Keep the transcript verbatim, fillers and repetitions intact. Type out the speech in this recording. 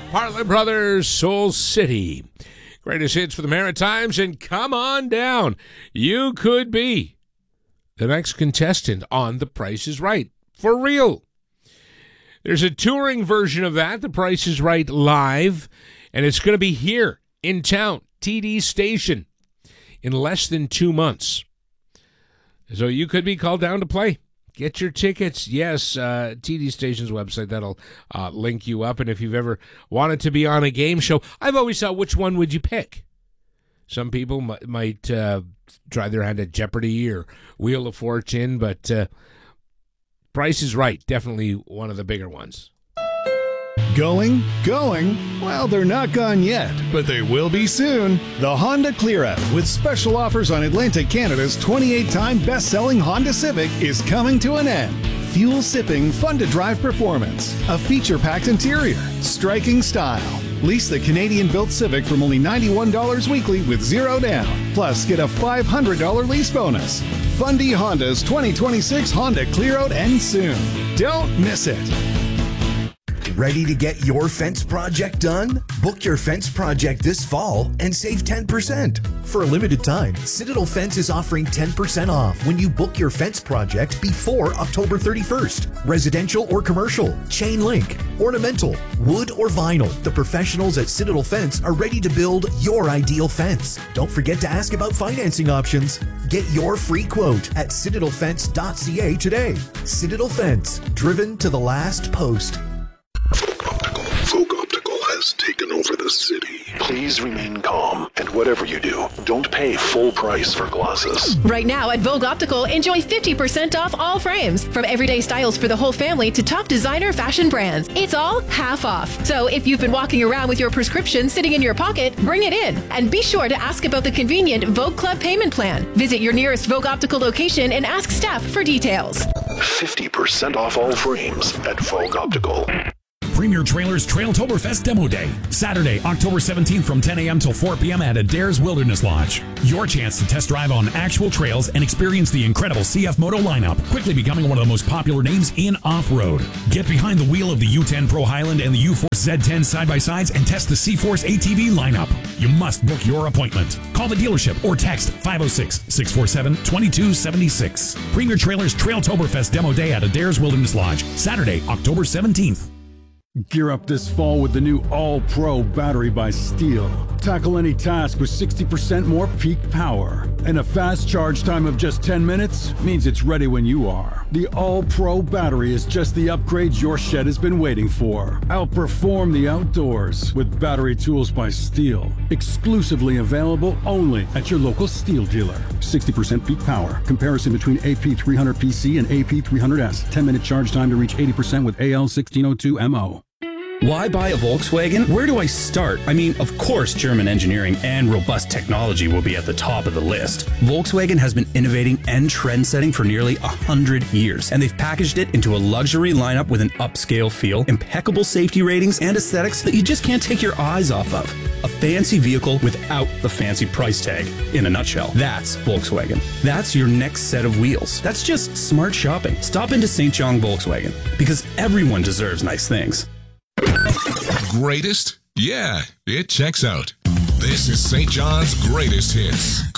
Heartland Brothers, Soul City. Greatest hits for the Maritimes, and come on down. You could be the next contestant on The Price is Right. For real. There's a touring version of that, The Price is Right Live, and it's going to be here in town, T D Station, in less than two months. So you could be called down to play. Get your tickets. Yes, uh, T D Station's website, that'll uh, link you up. And if you've ever wanted to be on a game show, I've always thought, which one would you pick? Some people m- might uh, try their hand at Jeopardy or Wheel of Fortune, but uh, Price is Right, definitely one of the bigger ones. Going, going? Well, they're not gone yet, but they will be soon. The Honda Clear Out, with special offers on Atlantic Canada's twenty-eight time best-selling Honda Civic, is coming to an end. Fuel-sipping, fun-to-drive performance, a feature-packed interior, striking style. Lease the Canadian-built Civic from only ninety-one dollars weekly with zero down. Plus, get a five hundred dollars lease bonus. Fundy Honda's twenty twenty-six Honda Clear Out ends soon. Don't miss it. Ready to get your fence project done? Book your fence project this fall and save ten percent. For a limited time, Citadel Fence is offering ten percent off when you book your fence project before October thirty-first. Residential or commercial, chain link, ornamental, wood or vinyl. The professionals at Citadel Fence are ready to build your ideal fence. Don't forget to ask about financing options. Get your free quote at citadel fence dot c a today. Citadel Fence, driven to the last post. Folk Optical has taken over the city. Please remain calm, and whatever you do, don't pay full price for glasses. Right now at Vogue Optical, enjoy fifty percent off all frames. From everyday styles for the whole family to top designer fashion brands. It's all half off. So if you've been walking around with your prescription sitting in your pocket, bring it in. And be sure to ask about the convenient Vogue Club payment plan. Visit your nearest Vogue Optical location and ask staff for details. fifty percent off all frames at Vogue Optical. Premier Trailers Trailtoberfest Demo Day, Saturday, October seventeenth from ten a.m. till four p.m. at Adair's Wilderness Lodge. Your chance to test drive on actual trails and experience the incredible C F Moto lineup, quickly becoming one of the most popular names in off-road. Get behind the wheel of the U ten Pro Highland and the U four Z ten side-by-sides and test the C-Force A T V lineup. You must book your appointment. Call the dealership or text five oh six, six four seven, two two seven six. Premier Trailers Trailtoberfest Demo Day at Adair's Wilderness Lodge, Saturday, October seventeenth. Gear up this fall with the new All-Pro battery by Steel. Tackle any task with sixty percent more peak power. And a fast charge time of just ten minutes means it's ready when you are. The All-Pro battery is just the upgrade your shed has been waiting for. Outperform the outdoors with battery tools by Steel. Exclusively available only at your local Steel dealer. sixty percent peak power. Comparison between A P three hundred P C and A P three hundred S. ten minute charge time to reach eighty percent with A L sixteen oh two M O. Why buy a Volkswagen? Where do I start? I mean, of course, German engineering and robust technology will be at the top of the list. Volkswagen has been innovating and trend-setting for nearly one hundred years, and they've packaged it into a luxury lineup with an upscale feel, impeccable safety ratings, and aesthetics that you just can't take your eyes off of. A fancy vehicle without the fancy price tag. In a nutshell, that's Volkswagen. That's your next set of wheels. That's just smart shopping. Stop into Saint John Volkswagen, because everyone deserves nice things. Greatest? Yeah, it checks out. This is Saint John's Greatest Hits.